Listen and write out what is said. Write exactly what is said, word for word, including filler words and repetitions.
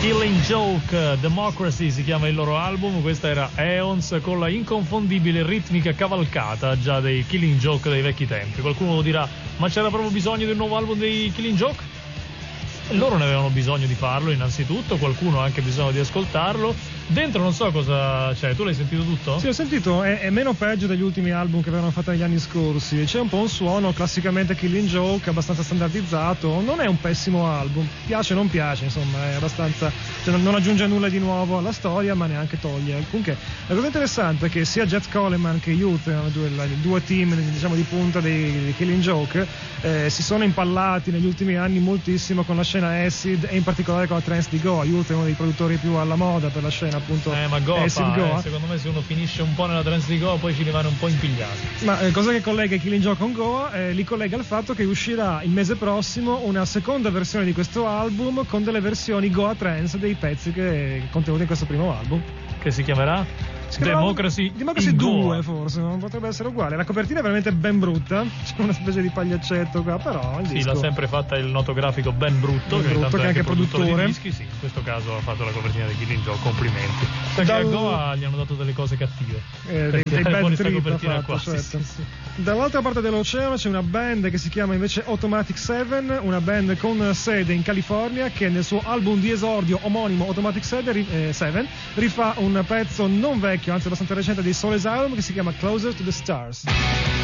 Killing Joke, Democracy si chiama il loro album. Questa era Aeons con la inconfondibile ritmica cavalcata già dei Killing Joke dei vecchi tempi. Qualcuno dirà, ma c'era proprio bisogno di un nuovo album dei Killing Joke? Loro ne avevano bisogno di farlo innanzitutto, qualcuno ha anche bisogno di ascoltarlo. Dentro non so cosa c'è, tu l'hai sentito tutto? Sì, ho sentito, è, è meno peggio degli ultimi album che avevano fatto negli anni scorsi. C'è un po' un suono classicamente Killing Joke, abbastanza standardizzato. Non è un pessimo album, piace o non piace, insomma, è abbastanza, cioè non aggiunge nulla di nuovo alla storia, ma neanche toglie. Comunque la cosa interessante è che sia Jet Coleman che Youth, i due, due team diciamo di punta dei, dei Killing Joke, eh, si sono impallati negli ultimi anni moltissimo con la scena acid e in particolare con la trance di Goa. Youth è uno dei produttori più alla moda per la scena appunto eh ma Goa, acid fa, Goa. Eh, secondo me se uno finisce un po' nella trance di Goa poi ci rimane un po' impigliato. Ma eh, cosa che collega Killing Joke con Goa? Eh, li collega al fatto che uscirà il mese prossimo una seconda versione di questo album con delle versioni Goa trance dei pezzi che contenuti in questo primo album, che si chiamerà Democracy, Democracy due, forse non potrebbe essere uguale. La copertina è veramente ben brutta, c'è una specie di pagliaccetto qua, però il sì, disco... l'ha sempre fatta il noto grafico Ben Brutto, ben che, brutto, che è anche produttore, produttore di dischi. Sì, in questo caso ha fatto la copertina di Killing Joke, complimenti. Perché Dal... a Goa gli hanno dato delle cose cattive, eh, dei, dei bad trip copertina fatto, qua. certo. Sì, sì, sì. Dall'altra parte dell'oceano c'è una band che si chiama invece Automatic Seven, una band con sede in California, che nel suo album di esordio omonimo Automatic Seven rifà un pezzo non vecchio, anzi abbastanza recente, di Soul Asylum, che si chiama Closer to the Stars.